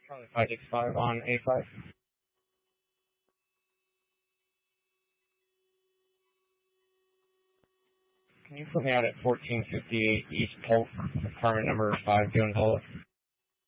Charlie 565 on A5. Can you put me out at 1458 East Polk, apartment number 5, doing hold?